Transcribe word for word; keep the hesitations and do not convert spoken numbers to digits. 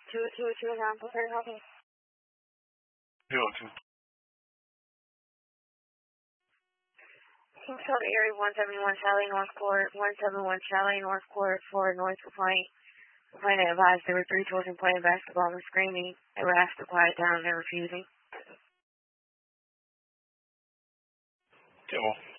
two two two nine four three, help me. Hello, two. King Shelby Area one seventy-one Charlie North Court, one seventy-one Charlie North Court for noise complaint. Complainant advised there were three children playing basketball and screaming. They were asked to quiet down and they're refusing. Okay, well.